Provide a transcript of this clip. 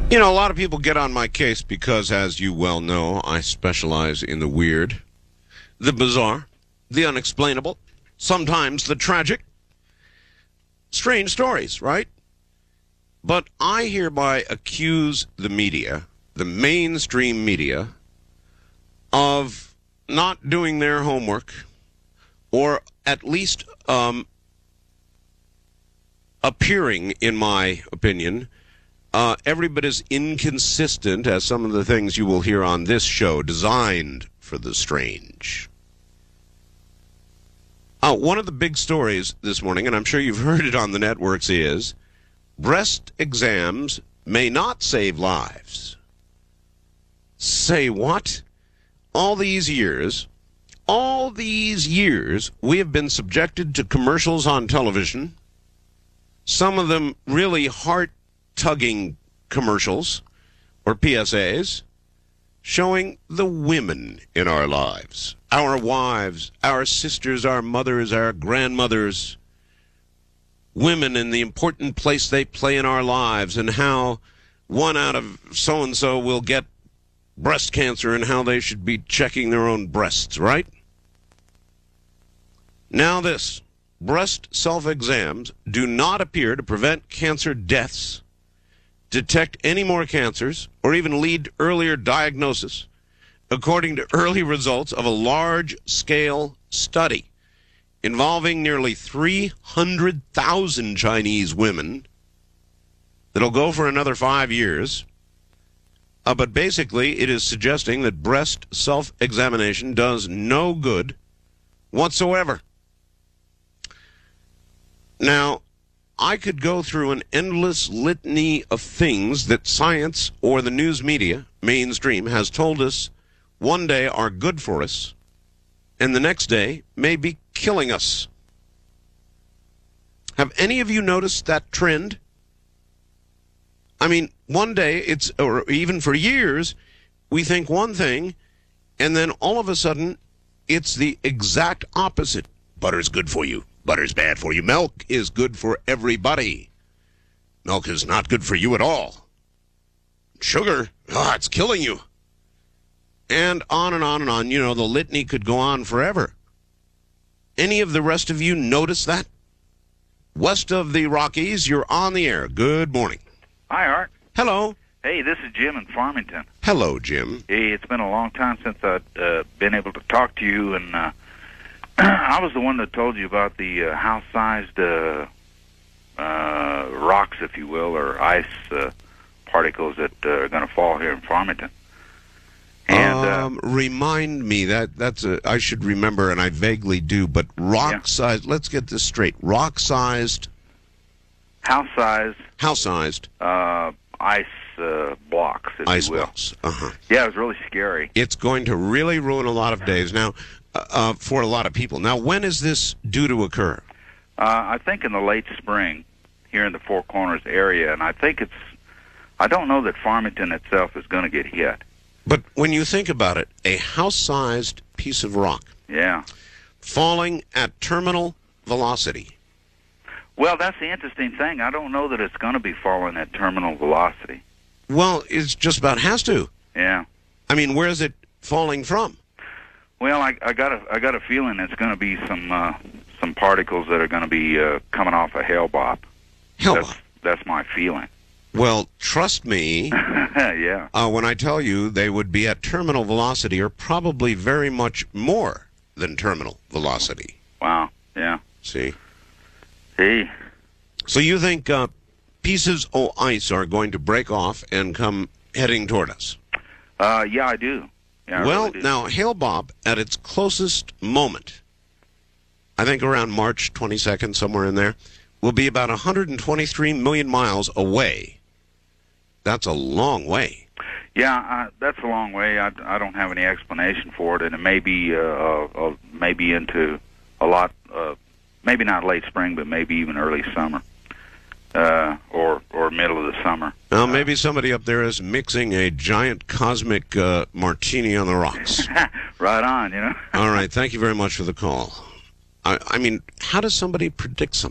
You know, a lot of people get on my case because, as you well know, I specialize in the weird, the bizarre, the unexplainable, sometimes the tragic, strange stories, right? But I hereby accuse the media, the mainstream media, of not doing their homework, or at least appearing, in my opinion, every bit as inconsistent as some of the things you will hear on this show, designed for the strange. One of the big stories this morning, and I'm sure you've heard it on the networks, is breast exams may not save lives. Say what? All these years, we have been subjected to commercials on television, some of them really heart-tugging commercials or PSAs showing the women in our lives, our wives, our sisters, our mothers, our grandmothers, women in the important place they play in our lives, and how one out of so-and-so will get breast cancer and how they should be checking their own breasts, right? Now this. Breast self-exams do not appear to prevent cancer deaths, detect any more cancers, or even lead to earlier diagnosis, according to early results of a large-scale study involving nearly 300,000 Chinese women that'll go for another 5 years. But basically, it is suggesting that breast self-examination does no good whatsoever. Now, I could go through an endless litany of things that science or the news media, mainstream, has told us one day are good for us, and the next day may be killing us. Have any of you noticed that trend? I mean, one day, or even for years, we think one thing, and then all of a sudden, it's the exact opposite. Butter's good for you. Butter's bad for you. Milk is good for everybody. Milk is not good for you at all. Sugar, it's killing you. And on and on and on. You know, the litany could go on forever. Any of the rest of you notice that? West of the Rockies, you're on the air. Good morning. Hi, Art. Hello. Hey, this is Jim in Farmington. Hello, Jim. Hey, it's been a long time since I've been able to talk to you, and I was the one that told you about the house-sized rocks, if you will, or ice particles that are going to fall here in Farmington. And remind me, I should remember, and I vaguely do, but rock-sized, let's get this straight, rock-sized... House-sized ice blocks, if ice you will. Blocks. Uh-huh. Yeah, it was really scary. It's going to really ruin a lot of days now, for a lot of people. Now, when is this due to occur? I think in the late spring here in the Four Corners area, and I don't know that Farmington itself is going to get hit. But when you think about it, a house-sized piece of rock falling at terminal velocity. Well, that's the interesting thing. I don't know that it's going to be falling at terminal velocity. Well, it just about has to. Yeah. I mean, where is it falling from? Well, I got a feeling it's going to be some particles that are going to be coming off a Hale-Bopp. Hale-Bopp. That's my feeling. Well, trust me. Yeah. When I tell you they would be at terminal velocity, or probably very much more than terminal velocity. Wow. Yeah. See. So you think pieces of ice are going to break off and come heading toward us? Yeah, I do. Yeah, well, really do. Now, Hale-Bopp, at its closest moment, I think around March 22nd, somewhere in there, will be about 123 million miles away. That's a long way. Yeah, that's a long way. I don't have any explanation for it, and it may be maybe into a lot, maybe not late spring, but maybe even early summer, or middle of the summer. Well, maybe somebody up there is mixing a giant cosmic martini on the rocks. Right on, you know. All right, thank you very much for the call. I mean, how does somebody predict something